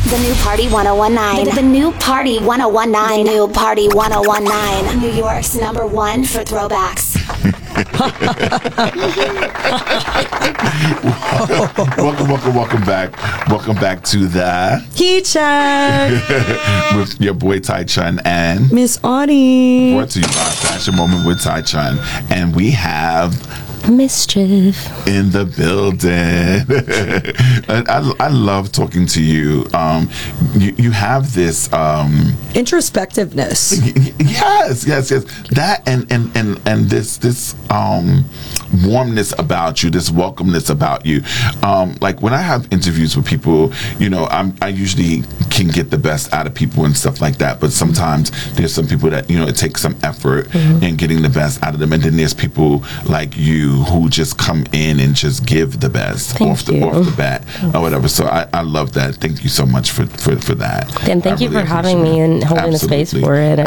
The new Party 1019. The new Party 1019. The new Party 1019. New York's #1 for throwbacks. Welcome back. Welcome back to the Heat Check with your boy Tai Chun and Miss Audie. Brought to you by Fashion Moment with Tai Chun, and we have Mischief in the building. I love talking to you. You have this introspectiveness. Yes. That and this warmness about you, this welcomeness about you. Like when I have interviews with people, I usually can get the best out of people and stuff like that. But sometimes there's some people that it takes some effort in getting the best out of them, and then there's people like you who just come in and just give the best off the bat or whatever. So I love that. Thank you so much for that. And thank you for having me and holding the space for it.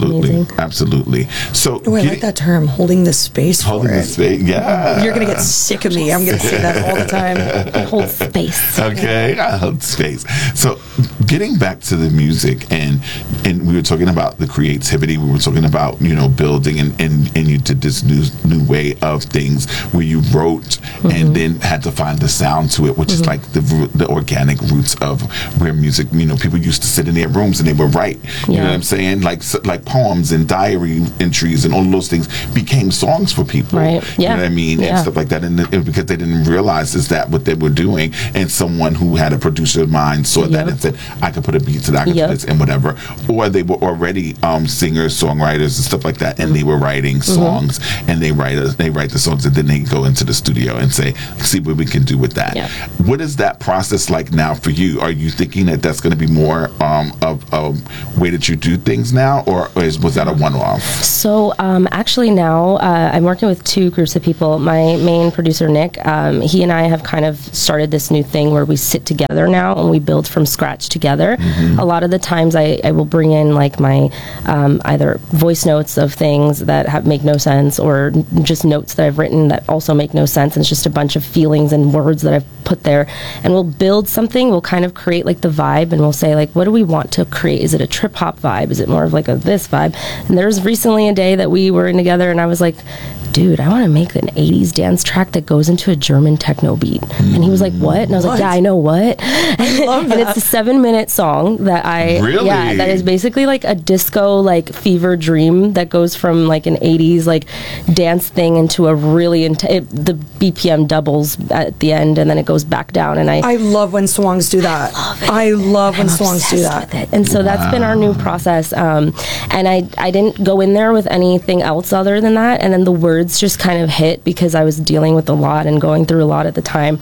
Absolutely. So I like that term, holding the space for it. Holding the space, yeah. You're gonna get sick of me. I'm gonna say that all the time. Hold space. Okay, I hold space. So getting back to the music, and we were talking about the creativity. We were talking about building, and you did this new way of things where you wrote and then had to find the sound to it, which is like the organic roots of where music. People used to sit in their rooms and they would write. You know what I'm saying? Like poems and diary entries and all of those things became songs for people. Right. Yeah. You know what I mean? And stuff like that. And because they didn't realize is that what they were doing, and someone who had a producer mind saw that and said, I could put a beat to that, I could put this and whatever. Or they were already singers, songwriters, and stuff like that, and they were writing songs, and they write the songs, and then they go into the studio and see what we can do with that. Yeah. What is that process like now for you? Are you thinking that that's going to be more of a way that you do things now, or was that a one-off? So actually now I'm working with two groups of people. My main producer, Nick, he and I have kind of started this new thing where we sit together now and we build from scratch together. A lot of the times I will bring in like my either voice notes of things that make no sense, or just notes that I've written that also make no sense, and it's just a bunch of feelings and words that I've put there, and we'll build something. We'll kind of create like the vibe, and we'll say like, what do we want to create? Is it a trip hop vibe? Is it more of like this vibe? And there was recently a day that we were in together, and I was like, dude, I want to make an 80s dance track that goes into a German techno beat. And he was like, what? And I was like, yeah, I know what. I love that. And it's a 7-minute song that that is basically like a disco, like fever dream that goes from like an 80s like dance thing into a really, the BPM doubles at the end, and then it goes back down. And I love when songs do that. I love when songs do that. And so that's been our new process. And I didn't go in there with anything else other than that. And then the words just kind of hit because I was dealing with a lot and going through a lot at the time.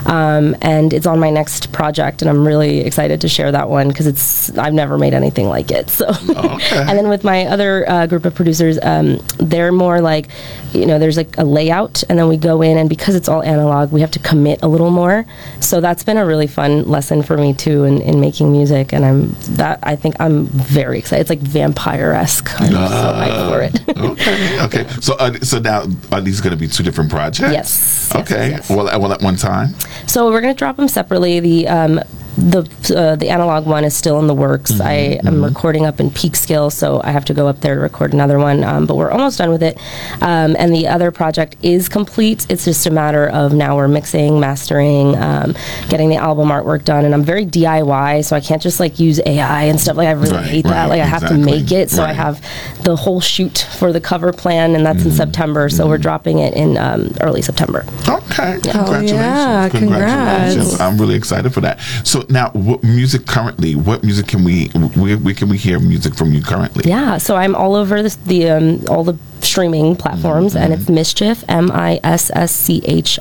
And it's on my next project, and I'm really excited to share that one because I've never made anything like it. So, and then with my other group of producers, they're more like, there's like a layout, and then we go in, and because it's all analog, we have to commit a little more. So that's been a really fun lesson for me too in making music, and I think I'm very excited. It's like vampire-esque. I'm so hyped for it. Okay. So now are these going to be two different projects? Yes. Okay. Yes. Well, at one time. So we're going to drop them separately. The analog one is still in the works. I am recording up in Peekskill, so I have to go up there to record another one, but we're almost done with it. And the other project is complete. It's just a matter of now we're mixing, mastering, getting the album artwork done, and I'm very DIY, so I can't just like use AI and stuff. Like I really hate that. Like I have to make it, so I have the whole shoot for the cover plan, and that's in September, so we're dropping it in early September. Okay. Yeah. Congratulations. Yeah, Congratulations. I'm really excited for that. So now, what music can we, where can we hear music from you currently? Yeah, so I'm all over all the streaming platforms, and it's Mischief, MISSCHIFF.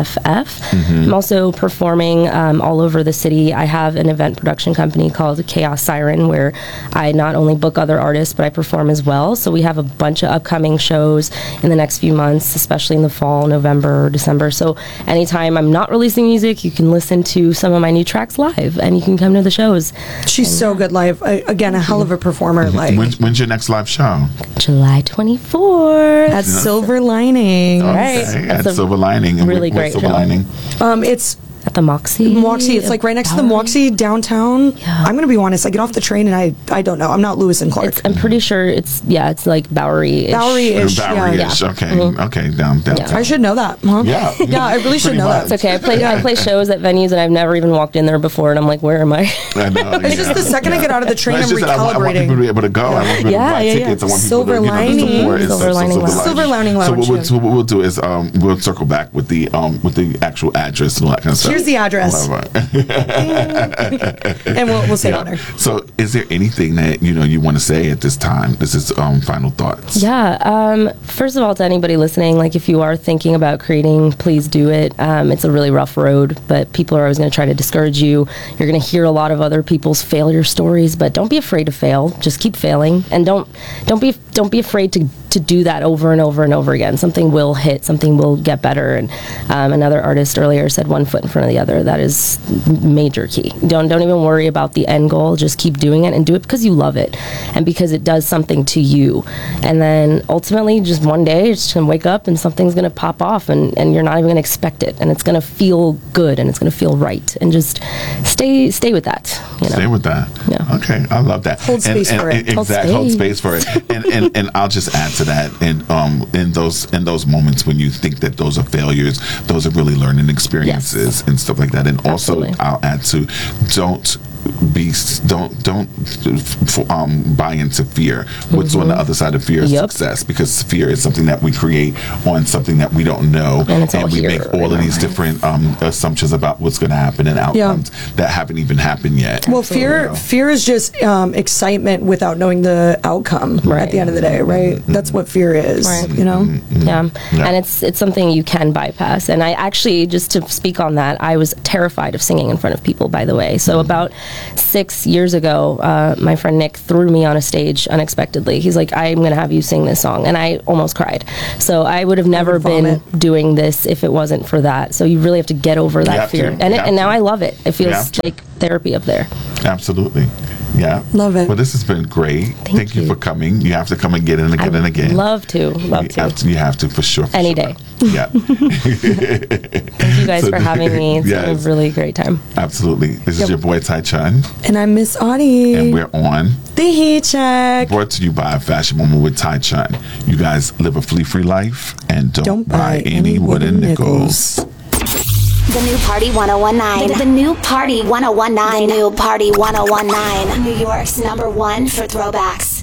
I'm also performing all over the city. I have an event production company called Chaos Siren, where I not only book other artists, but I perform as well. So we have a bunch of upcoming shows in the next few months, especially in the fall, November or December. So anytime I'm not releasing music, you can listen to some of my new tracks live, and you can come to the shows. She's so good live. Again, a hell of a performer. Like, when's your next live show? July 24th. At Silver Lining. Right. At Silver Lining. And really great Silver Lining? It's at the the Moxie. Moxie. It's like right next to the Moxie downtown. Yeah. I'm going to be honest. I get off the train and I don't know. I'm not Lewis and Clark. I'm pretty sure it's like Bowery-ish. Bowery-ish. Bowery-ish. Yeah. Okay. Okay. Downtown. I should know that. Huh? Yeah. Yeah, I really should Pretty know much. that. It's okay. I play shows at venues and I've never even walked in there before, and I'm like, where am I? I know, It's just the second I get out of the train, It's I'm just that I want people to recalibrating. be able to go. I want people to buy tickets. I want people Silver to Lining. support. and Silver stuff. Lining Lounge. Silver Lining Lounge, So what we'll do is we'll circle back with the actual address and all that kind of stuff. Here's the address. And we'll say it on there. So is there anything that you want to say at this time? This is final thoughts. Yeah. First of all, to anybody listening, like if you are thinking about creating, please do it. It's a really rough road, but people are always going to try to discourage you. You're going to hear a lot of other people's failure stories, but don't be afraid to fail. Just keep failing, and don't be afraid to do that over and over and over again. Something will hit. Something will get better. And another artist earlier said, one foot in front of the other. That is major key. Don't even worry about the end goal. Just keep doing it, and do it because you love it and because it does something to you. And then ultimately, just one day, you're just going to wake up and something's going to pop off, and you're not even going to expect it. And it's going to feel good, and it's going to feel right. And just stay with that. Stay with that. Yeah. Okay, I love that. Hold space for it. Exactly. Hold space for it. And I'll just add to that. And in those moments when you think that those are failures, those are really learning experiences and stuff like that. And also, Absolutely. I'll add to don't buy into fear. What's on the other side of fear is success, because fear is something that we create on something that we don't know, and it's all we here make all of these different assumptions about what's going to happen and outcomes that haven't even happened yet. Well, fear is just excitement without knowing the outcome at the end of the day, right? That's what fear is, Yeah. And it's something you can bypass. And I actually, just to speak on that, I was terrified of singing in front of people, by the way. So about 6 years ago, my friend Nick threw me on a stage unexpectedly. He's like, I'm going to have you sing this song. And I almost cried. So I would have never been doing this if it wasn't for that. So you really have to get over that fear. And now I love it. It feels like therapy up there. Absolutely. Yeah. Love it. Well, this has been great. Thank you for coming. You have to come again and again and again. Love to. You have to, for sure. Any day. Yeah. Thank you guys for having me. It's been a really great time. Absolutely. This is your boy Tai Chun. And I'm Miss Audie. And we're on The Heat Check. Brought to you by Fashion Moment with Tai Chun. You guys live a flea-free life and don't buy any wooden nickels. The new Party 1019. The new Party 1019. The new Party 1019. New York's #1 for throwbacks.